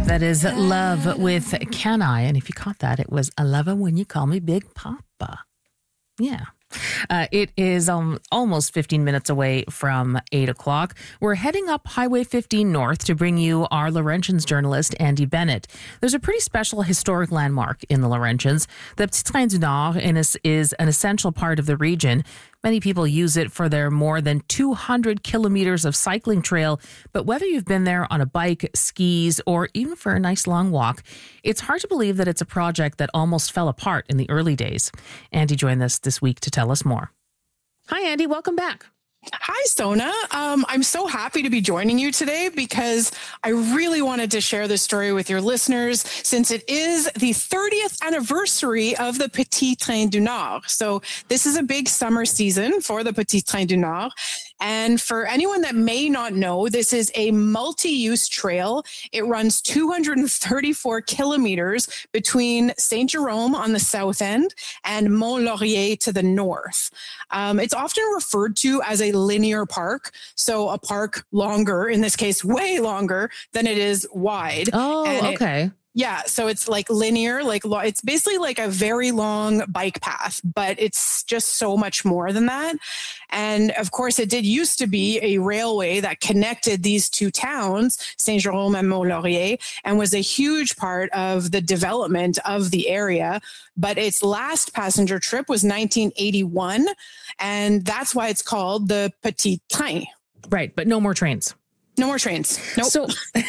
That is Love with Can I? And if you caught that, it was I love it when you call me Big Papa. Yeah. It is almost 15 minutes away from 8 o'clock. We're heading up Highway 15 North to bring you our Laurentians journalist, Andy Bennett. There's a pretty special historic landmark in the Laurentians. The Petit Train du Nord is an essential part of the region. Many people use it for their more than 200 kilometers of cycling trail. But whether you've been there on a bike, skis, or even for a nice long walk, it's hard to believe that it's a project that almost fell apart in the early days. Andy joined us this week to tell us more. Hi, Andy. Welcome back. Hi, Sona. I'm so happy to be joining you today because I really wanted to share this story with your listeners since it is the 30th anniversary of the Petit Train du Nord. So this is a big summer season for the Petit Train du Nord. And for anyone that may not know, this is a multi-use trail. It runs 234 kilometers between Saint Jerome on the south end and Mont Laurier to the north. It's often referred to as a linear park. So a park longer, in this case, way longer than it is wide. Oh, okay. Yeah. So it's like linear, it's basically like a very long bike path, but it's just so much more than that. And of course, it did used to be a railway that connected these two towns, Saint-Jérôme and Mont-Laurier, and was a huge part of the development of the area. But its last passenger trip was 1981. And that's why it's called the Petit Train. Right. But no more trains. No more trains. Nope.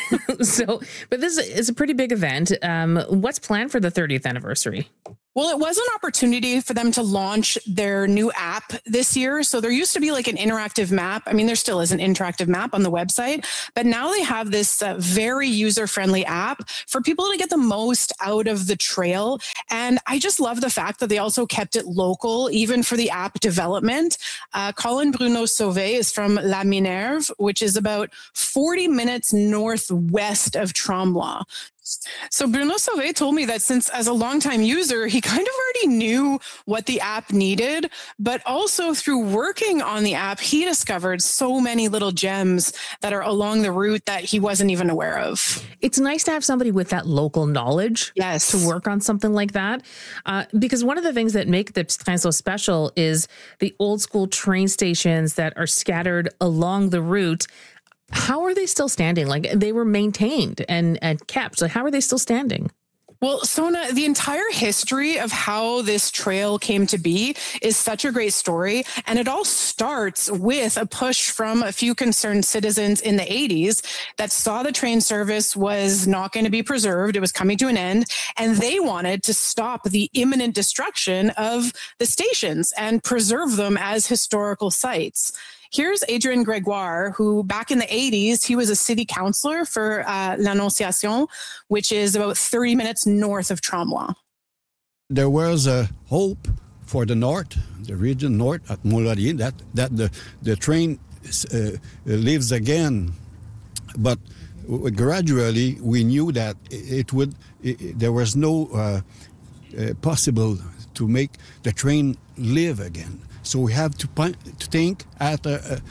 But this is a pretty big event. What's planned for the 30th anniversary? Well, it was an opportunity for them to launch their new app this year. So there used to be like an interactive map. I mean, there still is an interactive map on the website, but now they have this very user-friendly app for people to get the most out of the trail. And I just love the fact that they also kept it local, even for the app development. Colin Bruno Sauvé is from La Minerve, which is about 40 minutes northwest of Tremblant. So Bruno Sauvé told me that since as a longtime user, he kind of already knew what the app needed, but also through working on the app, he discovered so many little gems that are along the route that he wasn't even aware of. It's nice to have somebody with that local knowledge to work on something like that. Because one of the things that make the Petit Train so special is the old school train stations that are scattered along the route. How are they still standing? Like they were maintained and kept. So how are they still standing? Well, Sona, the entire history of how this trail came to be is such a great story. And it all starts with a push from a few concerned citizens in the 80s that saw the train service was not going to be preserved. It was coming to an end. And they wanted to stop the imminent destruction of the stations and preserve them as historical sites. Here's Adrian Gregoire, who back in the 80s, he was a city councillor for L'Annonciation, which is about 30 minutes north of Tremblant. There was a hope for the north, the region north at Mont-Laurier, that the train lives again. But gradually, we knew that there was no possible to make the train live again. So we have to think at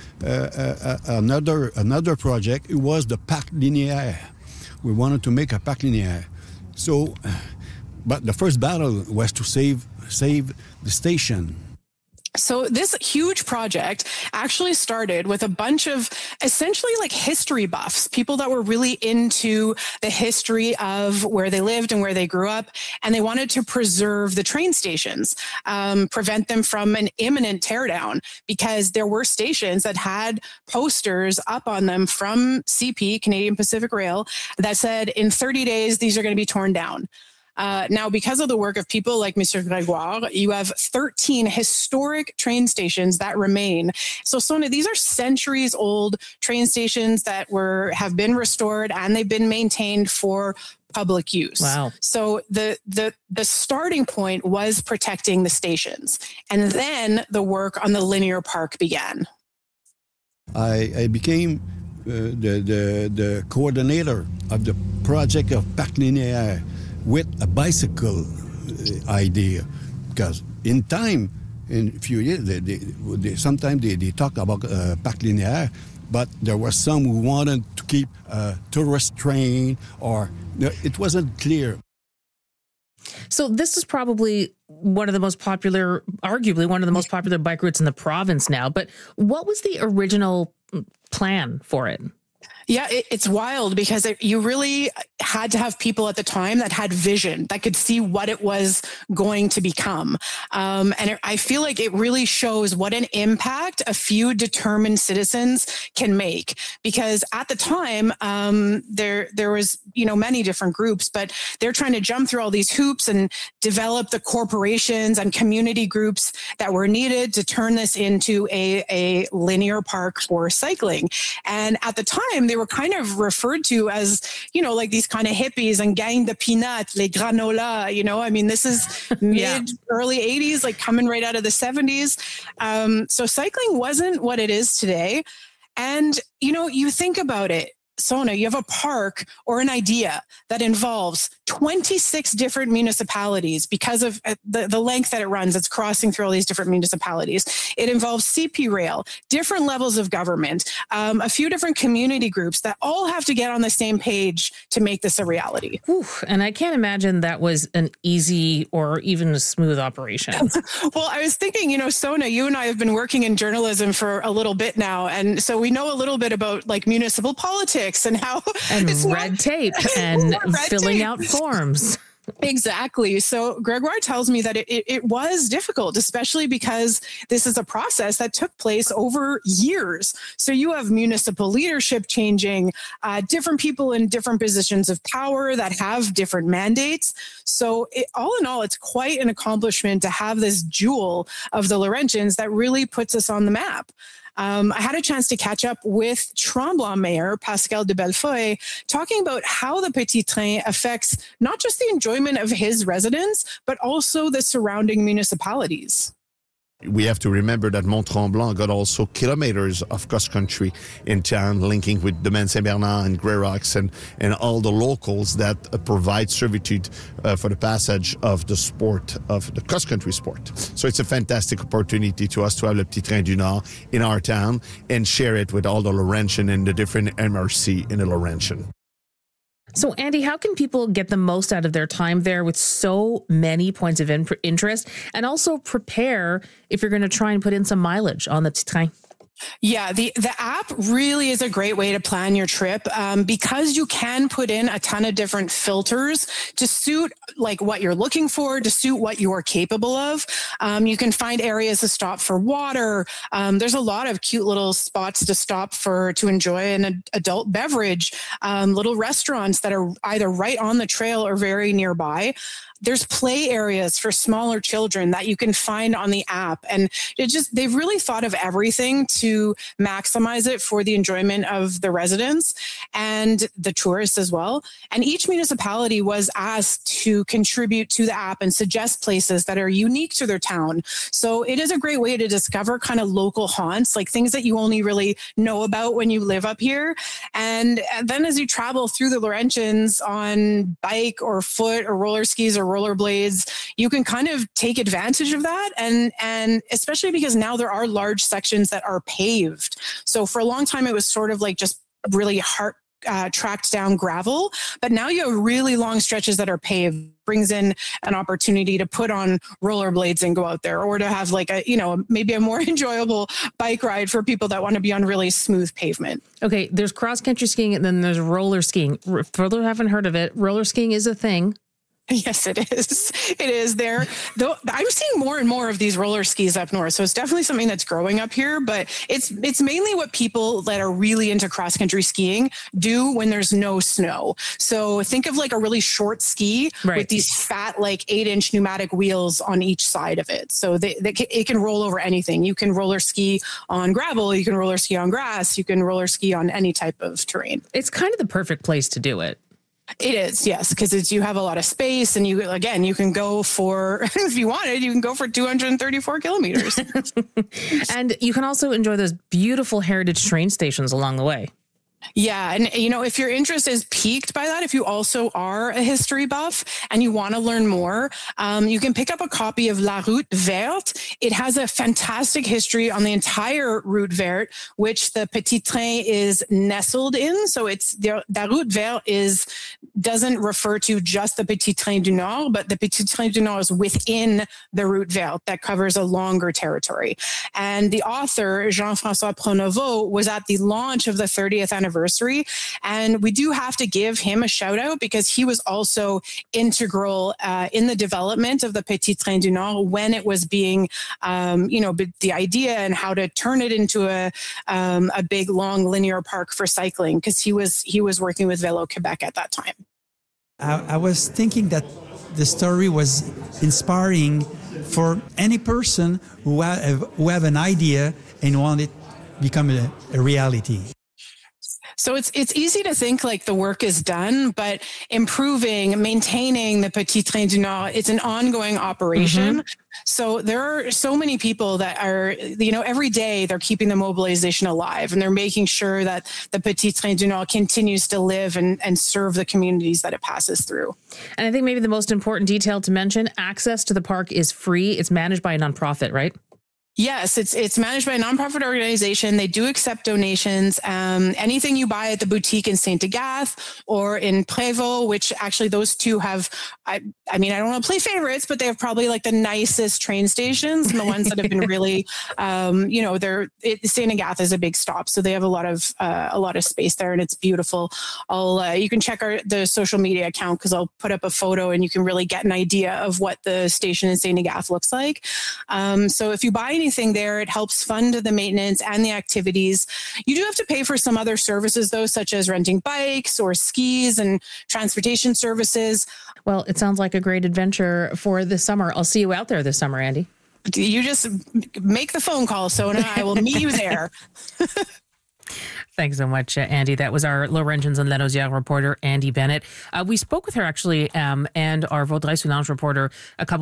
another project. It was the Parc Linéaire. We wanted to make a Parc Linéaire. So, but the first battle was to save the station. So this huge project actually started with a bunch of essentially like history buffs, people that were really into the history of where they lived and where they grew up. And they wanted to preserve the train stations, prevent them from an imminent teardown, because there were stations that had posters up on them from CP, Canadian Pacific Rail, that said in 30 days, these are going to be torn down. Now, because of the work of people like Monsieur Gregoire, you have 13 historic train stations that remain. So, Sona, these are centuries old train stations that have been restored and they've been maintained for public use. Wow. So the starting point was protecting the stations. And then the work on the linear park began. I became the coordinator of the project of Parc Linéaire with a bicycle idea, because in a few years, sometimes they talk about Parc Linéaire, but there were some who wanted to keep tourist train, or it wasn't clear. So this is probably arguably one of the most popular bike routes in the province now. But what was the original plan for it? Yeah, it's wild because you really had to have people at the time that had vision, that could see what it was going to become. I feel like it really shows what an impact a few determined citizens can make. Because at the time, there was, many different groups, but they're trying to jump through all these hoops and develop the corporations and community groups that were needed to turn this into a linear park for cycling. And at the time, they were kind of referred to as, like these kind of hippies and gang de peanuts, les granola, this is early 80s, like coming right out of the 70s. So cycling wasn't what it is today. And, you think about it, Sona, you have a park or an idea that involves 26 different municipalities because of the length that it runs. It's crossing through all these different municipalities. It involves CP Rail, different levels of government, a few different community groups that all have to get on the same page to make this a reality. Ooh, and I can't imagine that was an easy or even a smooth operation. Well, I was thinking, Sona, you and I have been working in journalism for a little bit now. And so we know a little bit about like municipal politics and how red tape and filling out forms. Exactly. So Gregoire tells me that it was difficult, especially because this is a process that took place over years. So you have municipal leadership changing, different people in different positions of power that have different mandates. So all in all, it's quite an accomplishment to have this jewel of the Laurentians that really puts us on the map. I had a chance to catch up with Tremblant Mayor Pascal de Bellefeuille, talking about how the Petit Train affects not just the enjoyment of his residents, but also the surrounding municipalities. We have to remember that Mont-Tremblant got also kilometers of cross-country in town, linking with Domaine Saint-Bernard and Grey Rocks and all the locals that provide servitude for the passage of the sport, of the cross-country sport. So it's a fantastic opportunity to us to have Le Petit Train du Nord in our town and share it with all the Laurentian and the different MRC in the Laurentian. So, Andy, how can people get the most out of their time there with so many points of interest, and also prepare if you're going to try and put in some mileage on the Petit Train? Yeah, the app really is a great way to plan your trip because you can put in a ton of different filters to suit like what you're looking for, to suit what you are capable of. You can find areas to stop for water. There's a lot of cute little spots to stop to enjoy an adult beverage, little restaurants that are either right on the trail or very nearby. There's play areas for smaller children that you can find on the app. And they've really thought of everything to maximize it for the enjoyment of the residents and the tourists as well. And each municipality was asked to contribute to the app and suggest places that are unique to their town. So it is a great way to discover kind of local haunts, like things that you only really know about when you live up here. And then as you travel through the Laurentians on bike or foot or roller skis or rollerblades, you can kind of take advantage of that. And especially because now there are large sections that are paved. So for a long time, it was sort of like just really hard tracked down gravel, but now you have really long stretches that are paved. Brings in an opportunity to put on rollerblades and go out there, or to have like maybe a more enjoyable bike ride for people that want to be on really smooth pavement. Okay, there's cross country skiing and then there's roller skiing. For those who haven't heard of it, roller skiing is a thing. Yes, it is. It is there. Though I'm seeing more and more of these roller skis up north. So it's definitely something that's growing up here, but it's mainly what people that are really into cross country skiing do when there's no snow. So think of like a really short ski with these fat, like 8-inch pneumatic wheels on each side of it. So it can roll over anything. You can roller ski on gravel. You can roller ski on grass. You can roller ski on any type of terrain. It's kind of the perfect place to do it. It is, yes, because you have a lot of space, and you can go for, if you wanted, you can go for 234 kilometers. And you can also enjoy those beautiful heritage train stations along the way. Yeah. And, if your interest is piqued by that, if you also are a history buff and you want to learn more, you can pick up a copy of La Route Verte. It has a fantastic history on the entire Route Verte, which the Petit Train is nestled in. So La Route Verte doesn't refer to just the Petit Train du Nord, but the Petit Train du Nord is within the Route Verte that covers a longer territory. And the author, Jean-François Pronovost, was at the launch of the 30th anniversary. And we do have to give him a shout out because he was also integral in the development of the Petit Train du Nord when it was being, the idea and how to turn it into a big, long linear park for cycling, because he was working with Vélo Québec at that time. I was thinking that the story was inspiring for any person who have an idea and want it to become a reality. So it's easy to think like the work is done, but maintaining the Petit Train du Nord, it's an ongoing operation. Mm-hmm. So there are so many people that are, every day they're keeping the mobilization alive and they're making sure that the Petit Train du Nord continues to live and serve the communities that it passes through. And I think maybe the most important detail to mention, access to the park is free. It's managed by a nonprofit, right? Yes, it's managed by a nonprofit organization. They do accept donations. Anything you buy at the boutique in Saint-Agathe or in Prévost, which actually those two have, I don't want to play favorites, but they have probably like the nicest train stations and the ones that have been really, Saint-Agathe is a big stop. So they have a lot of space there and it's beautiful. You can check the social media account because I'll put up a photo and you can really get an idea of what the station in Saint-Agathe looks like. So if you buy anything there, it helps fund the maintenance and the activities. You do have to pay for some other services though, such as renting bikes or skis and transportation services. Well, it sounds like a great adventure for this summer. I'll see you out there this summer, Andy. You just make the phone call, Sona. I will meet you there. Thanks so much, Andy. That was our Laurentians and Lanaudière reporter, Andy Bennett. We spoke with her actually, and our Vaudreuil-Soulanges reporter a couple